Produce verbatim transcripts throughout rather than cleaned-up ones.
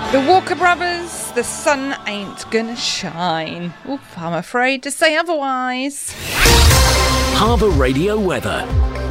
The Walker Brothers, the sun ain't gonna shine. Oof, I'm afraid to say otherwise. Harbour Radio weather.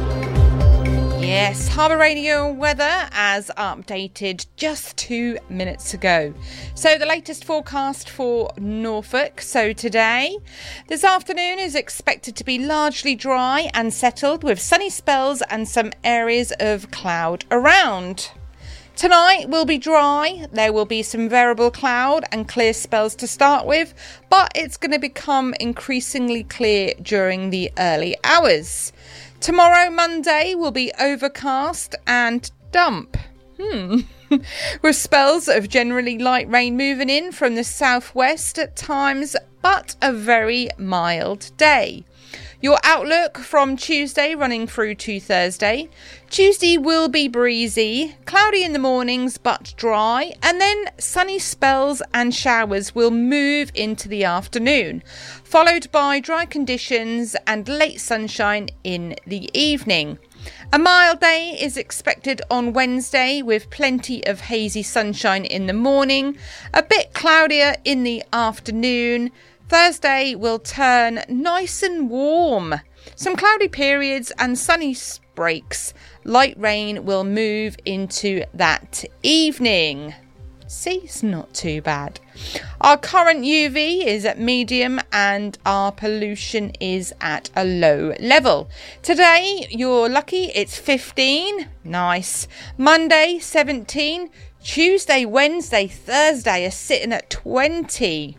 Yes, Harbour Radio weather as updated just two minutes ago. So the latest forecast for Norfolk. So today, this afternoon is expected to be largely dry and settled with sunny spells and some areas of cloud around. Tonight will be dry, there will be some variable cloud and clear spells to start with, but it's going to become increasingly clear during the early hours. Tomorrow, Monday, will be overcast and damp. Hmm. With spells of generally light rain moving in from the southwest at times, but a very mild day. Your outlook from Tuesday running through to Thursday. Tuesday will be breezy, cloudy in the mornings but dry, and then sunny spells and showers will move into the afternoon, followed by dry conditions and late sunshine in the evening. A mild day is expected on Wednesday with plenty of hazy sunshine in the morning, a bit cloudier in the afternoon. Thursday will turn nice and warm. Some cloudy periods and sunny breaks. Light rain will move into that evening. See, it's not too bad. Our current U V is at medium and our pollution is at a low level. Today, you're lucky, it's fifteen. Nice. Monday, seventeen. Tuesday, Wednesday, Thursday are sitting at twenty.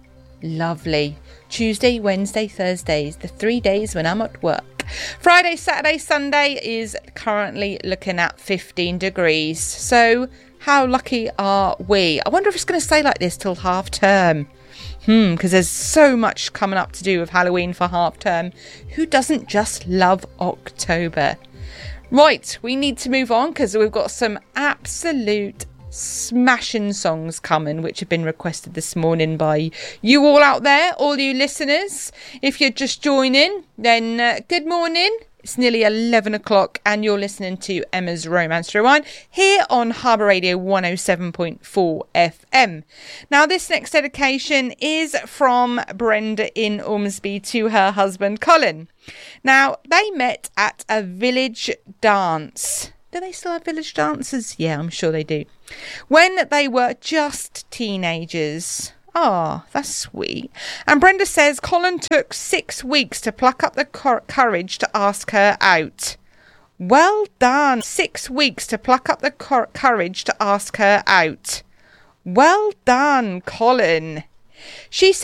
Lovely. Tuesday, Wednesday, Thursdays, the three days when I'm at work. Friday, Saturday, Sunday is currently looking at fifteen degrees. So how lucky are we? I wonder if it's going to stay like this till half term. Hmm, because there's so much coming up to do with Halloween for half term. Who doesn't just love October? Right, we need to move on because we've got some absolute smashing songs coming which have been requested this morning by you all out there, all you listeners. If you're just joining, then uh, good morning. It's nearly eleven o'clock and you're listening to Emma's Romance Rewind here on Harbour Radio one oh seven point four F M. Now this next dedication is from Brenda in Ormsby to her husband Colin. Now they met at a village dance. Do they still have village dances? Yeah, I'm sure they do. When they were just teenagers. Ah, oh, that's sweet. And Brenda says Colin took six weeks to pluck up the cor- courage to ask her out. Well done. Six weeks to pluck up the cor- courage to ask her out. Well done, Colin. She said